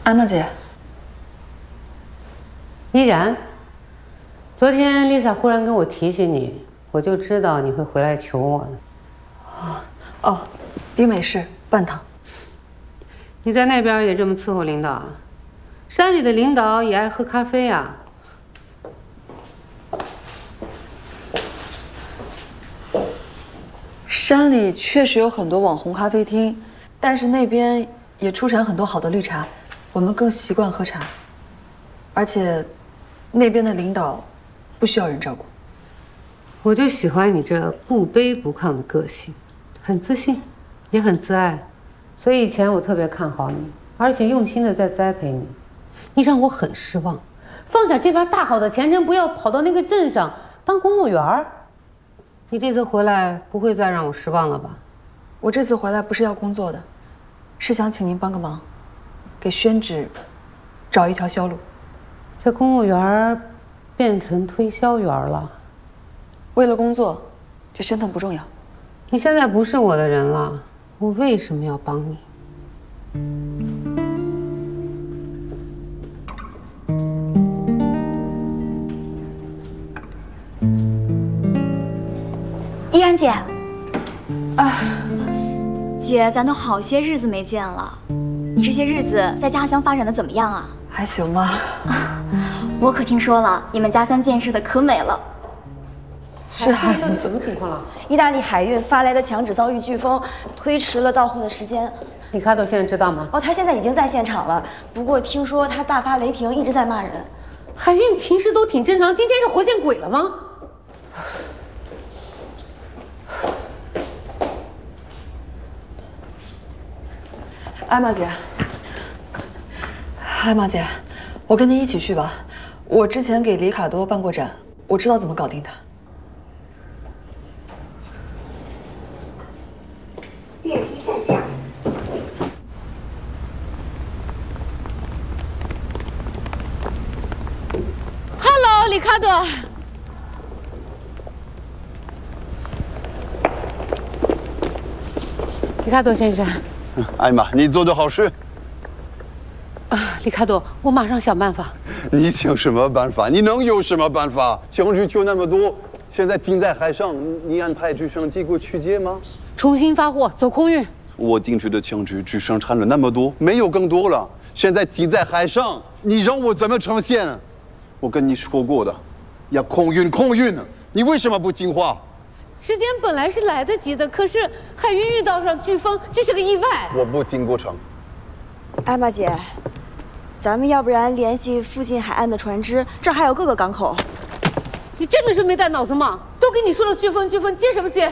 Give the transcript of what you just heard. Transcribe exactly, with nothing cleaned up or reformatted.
安娜姐， 依然，昨天 Lisa 忽然跟我提起你，我就知道你会回来求我的。 哦哦，冰美式半糖。 你在那边也这么伺候领导啊？山里的领导也爱喝咖啡啊。 山里确实有很多网红咖啡厅，但是那边也出产很多好的绿茶，我们更习惯喝茶。而且，那边的领导不需要人照顾。 我就喜欢你这不卑不亢的个性，很自信，也很自爱，所以以前我特别看好你，而且用心的在栽培你。你让我很失望，放下这边大好的前程，不要跑到那个镇上当公务员儿。你这次回来不会再让我失望了吧？ 我这次回来不是要工作的，是想请您帮个忙，给宣纸找一条销路。 这公务员变成推销员了。 为了工作，这身份不重要。 你现在不是我的人了，我为什么要帮你？ 依然姐， 啊， 姐，咱都好些日子没见了，你这些日子在家乡发展的怎么样啊？ 还行吧。 我可听说了，你们家乡建设的可美了。 是啊， 到底什么情况了？ 意大利海运发来的墙纸遭遇飓风，推迟了到货的时间。 里卡多现在知道吗？ 哦，他现在已经在现场了，不过听说他大发雷霆，一直在骂人。 海运平时都挺正常，今天是活见鬼了吗？ 艾玛姐，艾玛姐，我跟您一起去吧。我之前给里卡多办过展，我知道怎么搞定他。 电梯站下。 Hello， 里卡多。里卡多先生。 艾玛，你做的好事。 啊，里卡多，我马上想办法。 你想什么办法？你能有什么办法？枪支就那么多，现在停在海上，你安排直升机过去接吗？ 重新发货，走空运。 我定制的枪支只生产了那么多，没有更多了。现在停在海上，你让我怎么呈现？我跟你说过的，要空运，空运。你为什么不听话？ 时间本来是来得及的，可是海运运道上飓风，这是个意外。 我不听过程。 艾玛姐，咱们要不然联系附近海岸的船只，这儿还有各个港口。 你真的是没带脑子吗？都跟你说了飓风，飓风接什么接？